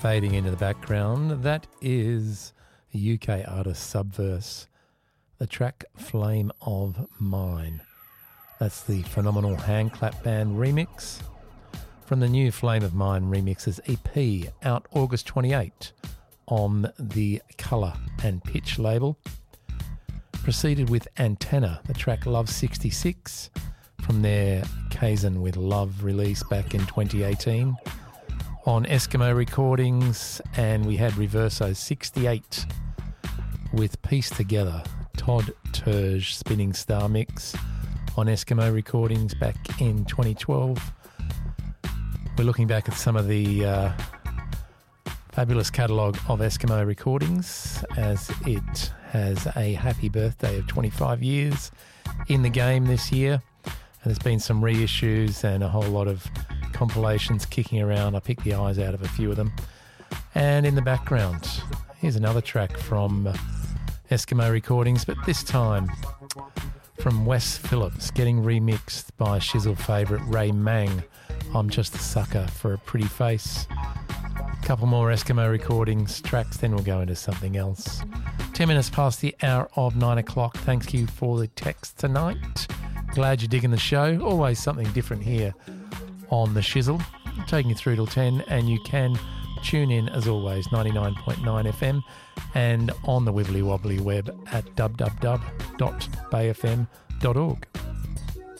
Fading into the background, that is the UK artist Subverse, the track Flame of Mine. That's the phenomenal Handclap Band remix from the new Flame of Mine remixes EP, out August 28 on the Colour and Pitch label. Proceeded with Antenna, the track Love 66 from their Kaizen with Love release back in 2018 on Eskimo Recordings, and we had Reverso 68 with Piece Together, Todd Terge Spinning Star mix on Eskimo Recordings back in 2012. We're looking back at some of the fabulous catalogue of Eskimo Recordings as it has a happy birthday of 25 years in the game this year. And there's been some reissues and a whole lot of compilations kicking around. I picked the eyes out of a few of them. And in the background, here's another track from Eskimo Recordings, but this time from Wes Phillips, getting remixed by Shizzle favourite Ray Mang. I'm Just a Sucker for a Pretty Face. A couple more Eskimo Recordings tracks, then we'll go into something else. 10 minutes past the hour of 9 o'clock. Thank you for the text tonight. Glad you're digging the show. Always something different here on the Shizzle. Taking you through till 10, and you can tune in as always 99.9 FM and on the Wibbly Wobbly web at www.bayfm.org.